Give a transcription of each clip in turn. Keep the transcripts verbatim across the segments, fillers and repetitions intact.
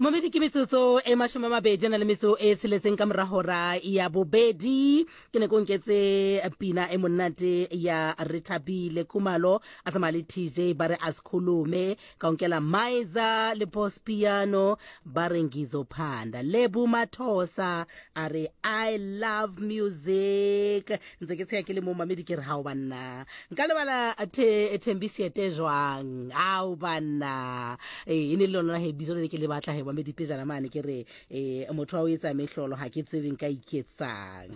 Momedi ke metsotso e mashome a mabedi na le metso e tsheletseng ka mora hora ya bobedi ke ne go nketse pina e monate ya Rethabile Khumalo a tsamaya le T J ba re asikhulume ka onkela Maiza le Boss Piano ba re ngizophanda Lebu Mathosa a re I love music ntse ke tsaya ke le mo mamedi ke re ha o banna nka le bala the Thembisi ete jwang ha o banna e ne le lona he bizo le ke le batla he ba me dipejana mane ke re eh motho wa o etsa mehlolo ha ke tsebeng ka iketsang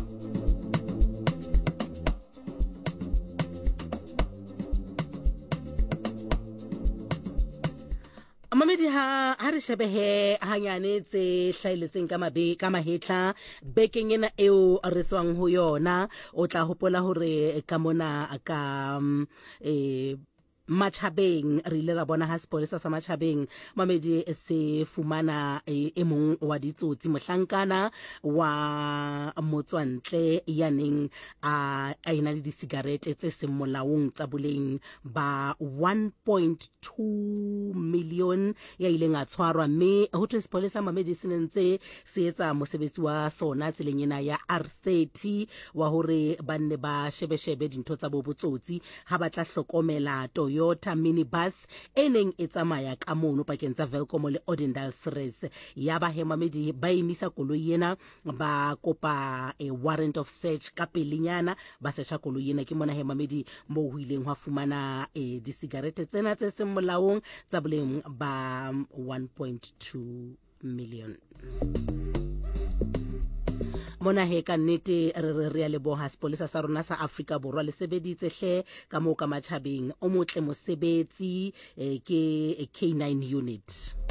Mamedi ha ha re shebehe hanyane tse hlailetseng ka mabe ka mahetla bekeng ena eo re tswang ho yona o tla hopola hore ka mona ka eh Machabeng re ile ra bona ha sepolesa sa Machabeng Mamedi se fumana e mong wa ditsotsi mohlankana wa motswantle ya neng a ina le disigarete tse seng molaong tsa boleng ba one point two million ya ile nga tshwarwa mme ho thwe sepolesa Mamedi se nentse se etsa mosebetsi wa sona tseleng ena ya R thirty wa hore banne ba shebeshebe dintho tsa bo botsotsi ha ba tla hlokomela to Toyota minibus eneng e tsamaya ka mono pakeng tsa Velkom le Odendal Sres ya ba he Mamedi ba imisa koloi ena ba kopa a warrant of search ka pelinyana ba searcha koloi ena ke mona he Mamedi mo huileng wa fumana e disigarete tsena tse seng molaong tsa boleng ba one point two million Mona he ka nnete re re re le boha sepolesa sa rona sa Afrika Borwa le sebeditse hle ka mo ka Machabeng o motle mosebetsi ke K nine unit